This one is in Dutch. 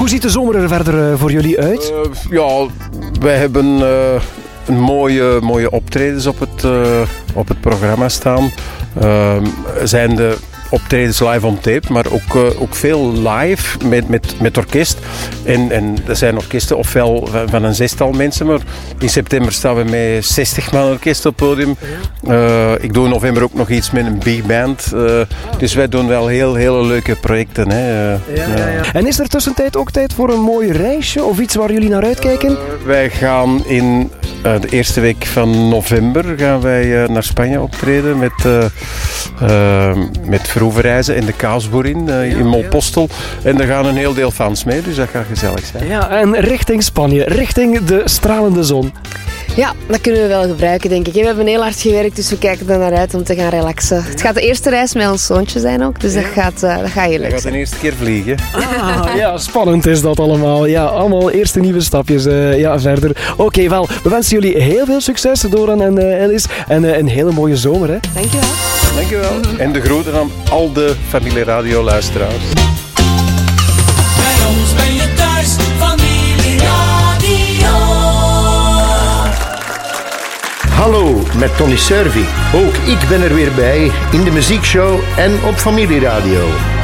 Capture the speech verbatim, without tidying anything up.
Hoe ziet de zomer er verder uh, voor jullie uit? Uh, ja, wij hebben uh, een mooie, mooie optredens op het, uh, op het programma staan. Uh, zijn de optredens live on tape, maar ook, uh, ook veel live met, met, met orkest. En, en er zijn orkesten ofwel van, van een zestal mensen, maar in september staan we met zestig man orkest op het podium. Uh, ik doe in november ook nog iets met een big band. Uh, dus wij doen wel heel, hele leuke projecten. Hè. Uh, ja, ja, ja. En is er tussentijd ook tijd voor een mooi reisje of iets waar jullie naar uitkijken? Uh, wij gaan in uh, de eerste week van november gaan wij uh, naar Spanje optreden met, uh, uh, met Vroevereizen en de Kaasboerin uh, in Molpostel. En daar gaan een heel deel fans mee, dus dat gaat gezellig zijn. Ja, en richting Spanje, richting de stralende zon. Ja, dat kunnen we wel gebruiken, denk ik. We hebben heel hard gewerkt, dus we kijken er naar uit om te gaan relaxen. Het gaat de eerste reis met ons zoontje zijn ook, dus dat gaat, uh, dat gaat heel leuk zijn. Je gaat de eerste keer vliegen. Ah, ja, spannend is dat allemaal. Ja, allemaal eerste nieuwe stapjes uh, ja, verder. Oké, okay, wel, we wensen jullie heel veel succes, Doran en uh, Alice. En uh, een hele mooie zomer, hè. Dankjewel. Dankjewel. Mm-hmm. En de groeten aan al de Familie Radio luisteraars. Bij ons ben je thuis, Familie Radio. Hallo, met Tony Servi. Ook ik ben er weer bij in de muziekshow en op Familie Radio.